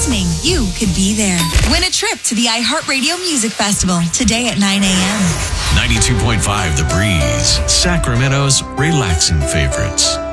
listening, you could be there. Win a trip to the iHeartRadio Music Festival today at 9 a.m. 92.5 The Breeze, Sacramento's relaxing favorites.